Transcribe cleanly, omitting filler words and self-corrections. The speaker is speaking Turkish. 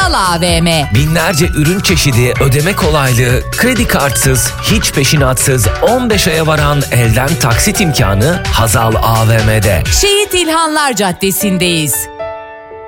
Hazal AVM. Binlerce ürün çeşidi, ödeme kolaylığı, kredi kartsız, hiç peşinatsız 15 aya varan elden taksit imkanı Hazal AVM'de. Şehit İlhanlar Caddesi'ndeyiz.